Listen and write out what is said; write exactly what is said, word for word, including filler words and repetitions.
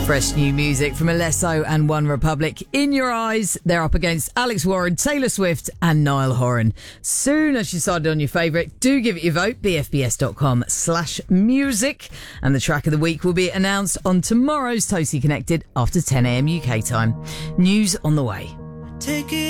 Fresh new music from Alesso and One Republic. In Your Eyes, they're up against Alex Warren, Taylor Swift and Niall Horan. Soon as you decided on your favourite, do give it your vote, bfbs.com slash music. And the track of the week will be announced on tomorrow's Toasty Connected after ten a.m. U K time. News on the way. Take it